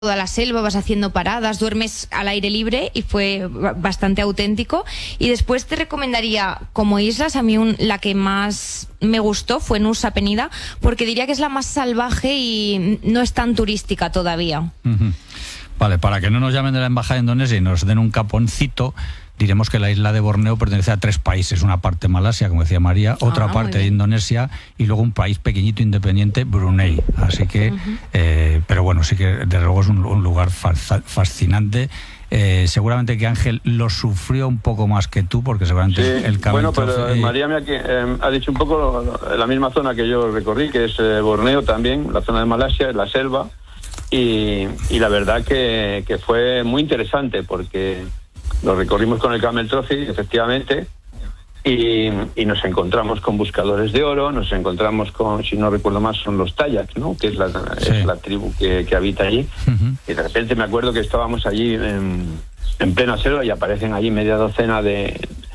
toda la selva, vas haciendo paradas, duermes al aire libre y fue bastante auténtico. Y después te recomendaría como islas, a mí la que más me gustó fue Nusa Penida, porque diría que es la más salvaje y no es tan turística todavía. Vale, para que no nos llamen de la embajada de Indonesia y nos den un caponcito, diremos que la isla de Borneo pertenece a 3 países, una parte Malasia, como decía María, otra parte de Indonesia y luego un país pequeñito independiente, Brunei. Así que, pero bueno, sí que desde luego es un lugar fascinante. Seguramente que Ángel lo sufrió un poco más que tú, porque seguramente sí, el camino... Bueno, pero María ha dicho un poco la misma zona que yo recorrí, que es Borneo también, la zona de Malasia, la selva, y la verdad que fue muy interesante porque lo recorrimos con el Camel Trophy, efectivamente, y nos encontramos con buscadores de oro, nos encontramos con, si no recuerdo más, son los Tayaks, ¿no? Que es la tribu que habita allí. Y de repente me acuerdo que estábamos allí en plena selva y aparecen allí media docena de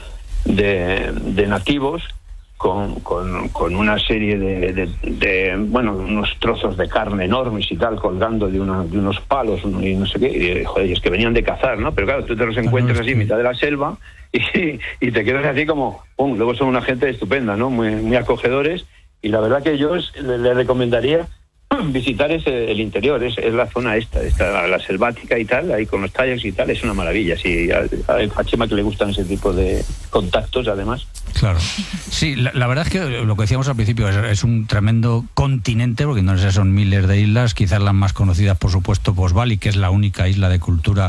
nativos con una serie de unos trozos de carne enormes y tal, colgando de unos palos y no sé qué, y joder, es que venían de cazar, ¿no? Pero claro, tú te los encuentras así en mitad de la selva y te quedas así como, ¡pum! Luego son una gente estupenda, ¿no? Muy, muy acogedores, y la verdad que yo le recomendaría visitar el interior, es la zona esta, la selvática y tal, ahí con los Tayaks y tal, es una maravilla. Sí, a Chema que le gustan ese tipo de contactos, además. Claro. Sí, la verdad es que lo que decíamos al principio es un tremendo continente, porque Indonesia son miles de islas, quizás las más conocidas, por supuesto, pues Bali, que es la única isla de cultura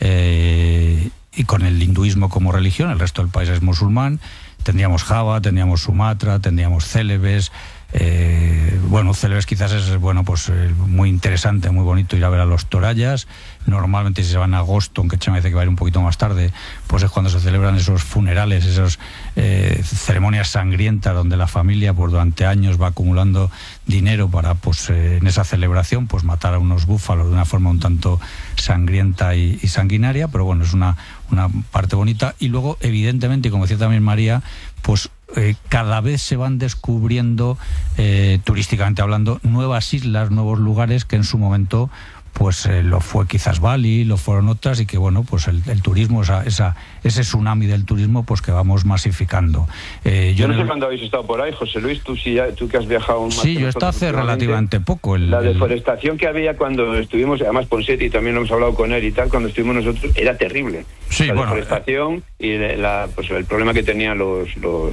y con el hinduismo como religión, el resto del país es musulmán. Tendríamos Java, tendríamos Sumatra, tendríamos Célebes. Célebes quizás es muy interesante, muy bonito ir a ver a los torayas. Normalmente si se va en agosto, aunque Chema dice que va a ir un poquito más tarde, pues es cuando se celebran esos funerales, esas ceremonias sangrientas donde la familia pues durante años va acumulando dinero para en esa celebración pues matar a unos búfalos de una forma un tanto sangrienta y sanguinaria, pero bueno, es una parte bonita. Y luego evidentemente, y como decía también María, pues cada vez se van descubriendo, turísticamente hablando, nuevas islas, nuevos lugares que en su momento pues lo fue quizás Bali, lo fueron otras, y que bueno, pues el turismo, ese tsunami del turismo, pues que vamos masificando. Yo no sé cuándo habéis estado por ahí, José Luis, tú que has viajado más. Sí, yo he estado hace relativamente poco. La deforestación que había cuando estuvimos, además Ponsetti también lo hemos hablado con él y tal, cuando estuvimos nosotros, era terrible. Sí, la deforestación y el problema que tenían los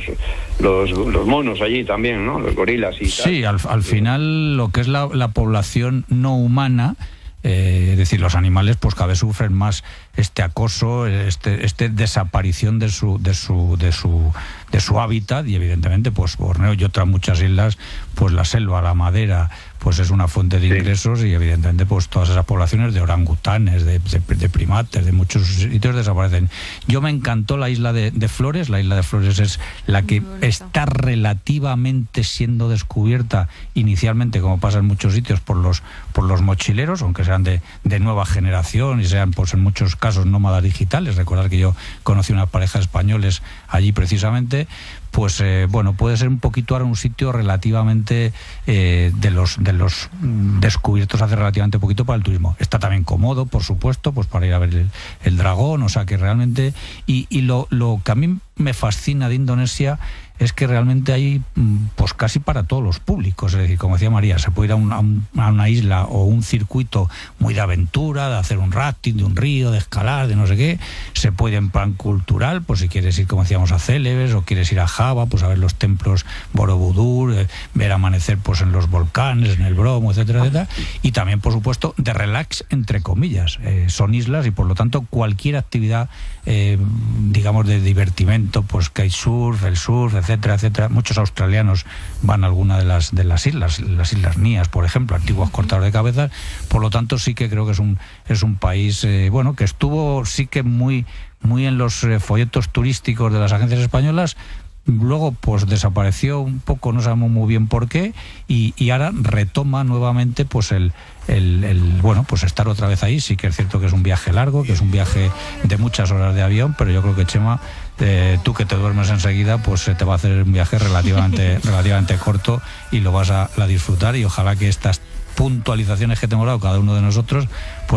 monos allí también, ¿no? Los gorilas y tal. Sí, al final lo que es la población no humana, es decir, los animales pues cada vez sufren más este acoso, este desaparición de su hábitat, y evidentemente pues Borneo y otras muchas islas, pues la selva, la madera, pues es una fuente de ingresos, y evidentemente pues todas esas poblaciones de orangutanes, de primates, de muchos sitios desaparecen. Yo me encantó la isla de Flores. La isla de Flores es la que está relativamente siendo descubierta inicialmente, como pasa en muchos sitios, por los mochileros, aunque sean de nueva generación y sean pues en muchos casos nómadas digitales. Recordar que yo conocí una pareja de españoles allí precisamente. Pues puede ser un poquito ahora un sitio relativamente de los descubiertos hace relativamente poquito para el turismo. Está también cómodo, por supuesto, pues para ir a ver el dragón, o sea que realmente, y lo que a mí me fascina de Indonesia es que realmente hay pues casi para todos los públicos. Es decir, como decía María, se puede ir a una isla o un circuito muy de aventura, de hacer un rafting, de un río, de escalar, de no sé qué. Se puede en plan cultural, pues si quieres ir, como decíamos, a Célebes, o quieres ir a Java, pues a ver los templos Borobudur, ver amanecer pues en los volcanes, en el Bromo, etcétera, etcétera. Y también, por supuesto, de relax, entre comillas. Son islas y por lo tanto cualquier actividad, digamos, de divertimento, pues que hay surf, etcétera, etcétera. Muchos australianos van a alguna de las islas, las Islas Nías, por ejemplo, antiguos cortadores de cabezas. Por lo tanto, sí que creo que es un país que estuvo sí que muy en los folletos turísticos de las agencias españolas. Luego pues desapareció un poco, no sabemos muy bien por qué, y ahora retoma nuevamente pues pues estar otra vez ahí. Sí que es cierto que es un viaje largo, que es un viaje de muchas horas de avión, pero yo creo que, Chema, tú que te duermes enseguida, pues te va a hacer un viaje relativamente corto, y lo vas a disfrutar, y ojalá que estas puntualizaciones que tenemos dado cada uno de nosotros, pues